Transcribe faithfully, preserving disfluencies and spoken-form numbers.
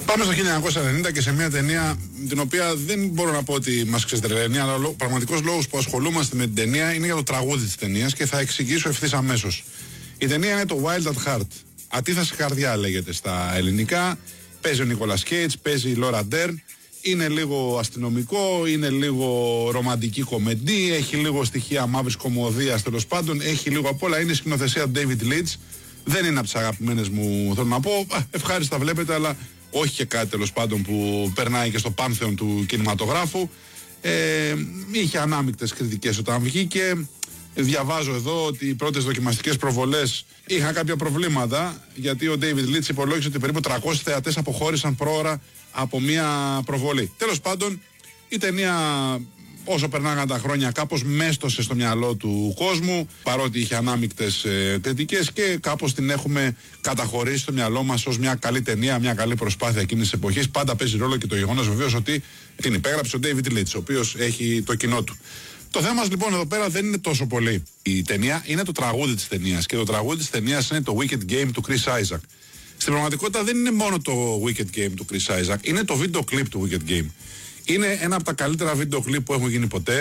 Πάμε στο χίλια εννιακόσια ενενήντα και σε μια ταινία την οποία δεν μπορώ να πω ότι μας ξεστρελαίνει, αλλά ο πραγματικός λόγος που ασχολούμαστε με την ταινία είναι για το τραγούδι της ταινίας και θα εξηγήσω ευθύς αμέσως. Η ταινία είναι το Wild at Heart. Αντίθεση καρδιά λέγεται στα ελληνικά. Παίζει ο Νίκολας Κέιτς, παίζει η Λόρα Ντέρν. Είναι λίγο αστυνομικό, είναι λίγο ρομαντική κομμεντή, έχει λίγο στοιχεία μαύρης κωμωδίας τέλος πάντων, έχει λίγο απ' όλα. Είναι σκηνοθεσία του David Leitch. Δεν είναι από τις αγαπημένες μου, θέλω να πω. Ευχάριστα βλέπετε, αλλά όχι και κάτι τέλος πάντων που περνάει και στο πάνθεον του κινηματογράφου. Ε, είχε ανάμεικτες κριτικές όταν βγήκε. Διαβάζω εδώ ότι οι πρώτες δοκιμαστικές προβολές είχαν κάποια προβλήματα, γιατί ο David Leitch υπολόγισε ότι περίπου τριακόσιοι θεατές αποχώρησαν πρόωρα από μια προβολή. Τέλος πάντων, η ταινία όσο περνάγαν τα χρόνια κάπως μέστοσε στο μυαλό του κόσμου, παρότι είχε ανάμεικτες ε, κριτικές, και κάπως την έχουμε καταχωρήσει στο μυαλό μας ως μια καλή ταινία, μια καλή προσπάθεια εκείνης της εποχής. Πάντα παίζει ρόλο και το γεγονός βεβαίως ότι την υπέγραψε ο David Leitch, ο οποίος έχει το κοινό του. Το θέμα μας λοιπόν εδώ πέρα δεν είναι τόσο πολύ η ταινία, είναι το τραγούδι της ταινίας. Και το τραγούδι της ταινίας είναι το Wicked Game του Chris Isaak. Στην πραγματικότητα δεν είναι μόνο το Wicked Game του Chris Isaak, είναι το βίντεο κλιπ του Wicked Game. Είναι ένα από τα καλύτερα βίντεο κλιπ που έχουν γίνει ποτέ.